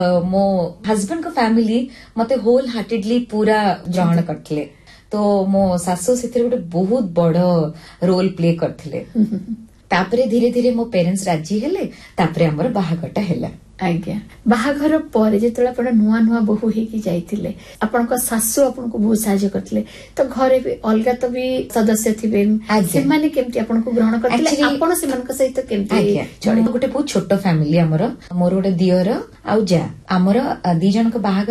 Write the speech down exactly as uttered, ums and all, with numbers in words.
मो हस्बैंड को फैमिली मते होल हार्टेडली पूरा ग्रहण करथिले तो मो सासू से गोटे बहुत बड़ रोल प्ले करथिले तापरे धीरे धीरे मो पेरेंट्स राजी हेले तापरे हमर बाहागटा हेला आज्ञा बाहाघर पर जेतले आपण नुआ नुआ बहु हेकी जाइतिले आपनका सासू आपनको बहुत सहाय्य करथिले तो घरे भी अलगा तो भी सदस्य थिबे से माने केमति आपनको ग्रहण करथिले आपण से मनका सहित केमति चले गोटे बहुत छोटो फैमिली हमर मोर गोटे दियर आउ जा हमर दी जन को बाहाघर